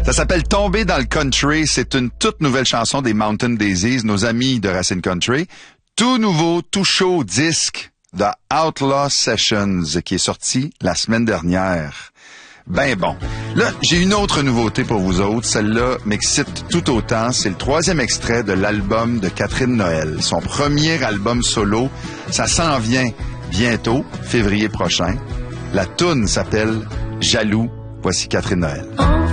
Ça s'appelle Tomber dans le country. C'est une toute nouvelle chanson des Mountain Daisies, nos amis de Racine Country. Tout nouveau, tout chaud disque The Outlaw Sessions qui est sorti la semaine dernière. Ben bon. Là, j'ai une autre nouveauté pour vous autres. Celle-là m'excite tout autant. C'est le 3e extrait de l'album de Catherine Noël. Son premier album solo. Ça s'en vient bientôt, février prochain. La toune s'appelle Jaloux. Voici Catherine Noël.